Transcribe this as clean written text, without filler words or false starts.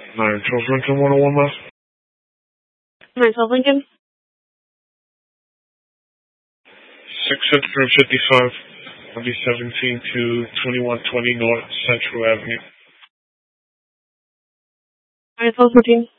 Charles Lincoln 101 Mass. 9 Charles Lincoln. 655, I'll be 17 to 2120 North Central Avenue. 9 12 14.